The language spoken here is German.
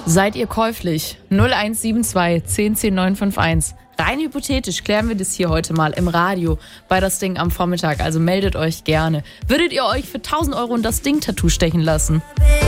Seid ihr käuflich? 0172 10 10 951. Rein hypothetisch klären wir das hier heute mal im Radio bei Das Ding am Vormittag. Also meldet euch gerne. Würdet ihr euch für 1.000 € das Ding-Tattoo stechen lassen?